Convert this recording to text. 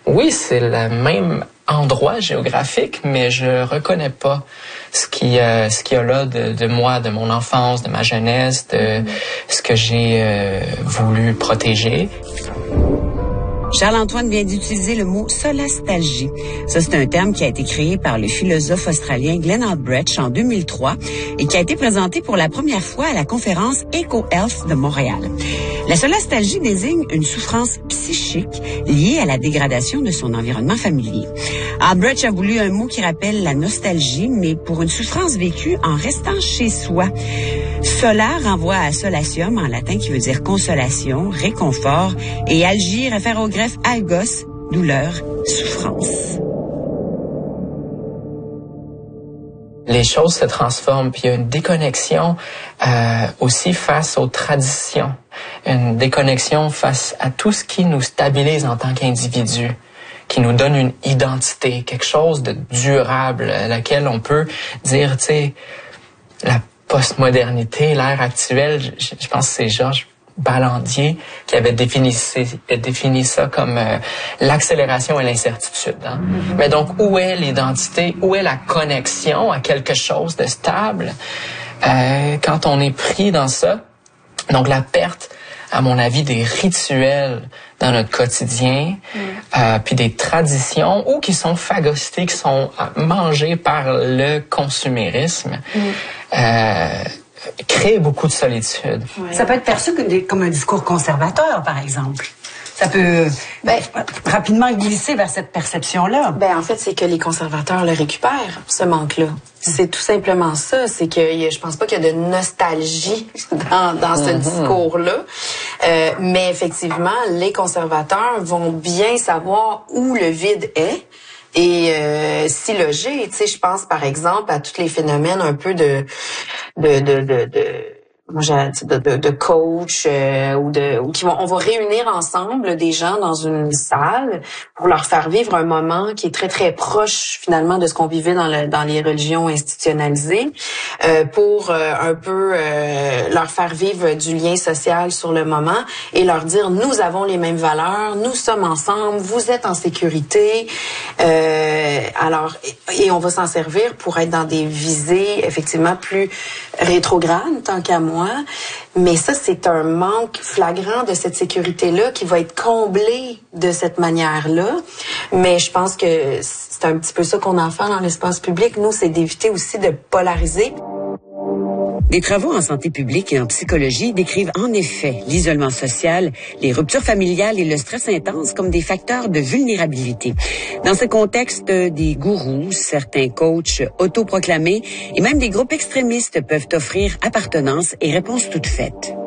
Oui, c'est le même endroit géographique, mais je reconnais pas ce qu'il y a là de moi, de mon enfance, de ma jeunesse, de ce que j'ai voulu protéger. Charles-Antoine vient d'utiliser le mot solastalgie. Ça, c'est un terme qui a été créé par le philosophe australien Glenn Albrecht en 2003 et qui a été présenté pour la première fois à la conférence EcoHealth de Montréal. La solastalgie désigne une souffrance psychique liée à la dégradation de son environnement familier. Albrecht a voulu un mot qui rappelle la nostalgie, mais pour une souffrance vécue en restant chez soi. Sola renvoie à solatium en latin qui veut dire consolation, réconfort, et algie réfère au greffe algos, douleur, souffrance. Les choses se transforment, puis il y a une déconnexion aussi face aux traditions, une déconnexion face à tout ce qui nous stabilise en tant qu'individu, qui nous donne une identité, quelque chose de durable, à laquelle on peut dire, tu sais, la postmodernité, l'ère actuelle, je pense que c'est Georges Ballandier qui avait défini ça comme l'accélération et l'incertitude. Hein? Mais donc, où est l'identité? Où est la connexion à quelque chose de stable quand on est pris dans ça? Donc, la perte, à mon avis, des rituels dans notre quotidien, puis des traditions, ou qui sont phagocytés, qui sont mangés par le consumérisme, crée beaucoup de solitude. Ouais. Ça peut être perçu comme un discours conservateur, par exemple. Ça peut rapidement glisser vers cette perception-là. En fait, c'est que les conservateurs le récupèrent, ce manque-là. C'est tout simplement ça. C'est que je pense pas qu'il y a de nostalgie dans ce discours-là. Mais effectivement, les conservateurs vont bien savoir où le vide est. Et s'y loger, tu sais, je pense par exemple à tous les phénomènes un peu de coach on va réunir ensemble des gens dans une salle pour leur faire vivre un moment qui est très très proche finalement de ce qu'on vivait dans les religions institutionnalisées, pour un peu leur faire vivre du lien social sur le moment et leur dire nous avons les mêmes valeurs, nous sommes ensemble, vous êtes en sécurité, alors et on va s'en servir pour être dans des visées effectivement plus rétrogrades tant qu'à moi. Mais ça, c'est un manque flagrant de cette sécurité-là qui va être comblé de cette manière-là. Mais je pense que c'est un petit peu ça qu'on en fait dans l'espace public. Nous, c'est d'éviter aussi de polariser. Des travaux en santé publique et en psychologie décrivent en effet l'isolement social, les ruptures familiales et le stress intense comme des facteurs de vulnérabilité. Dans ce contexte, des gourous, certains coachs autoproclamés et même des groupes extrémistes peuvent offrir appartenance et réponses toutes faites.